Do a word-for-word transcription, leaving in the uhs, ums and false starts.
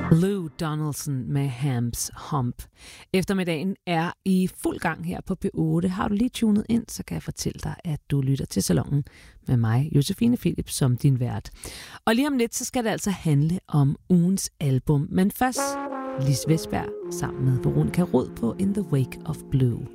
Lou Donaldson med Hams Hump. Eftermiddagen er i fuld gang her på P otte. Har du lige tunet ind, så kan jeg fortælle dig, at du lytter til Salonen med mig, Josefine Philips, som din vært. Og lige om lidt, så skal det altså handle om ugens album. Men først Lis Vestberg sammen med Veronica Rod på In the Wake of Blue.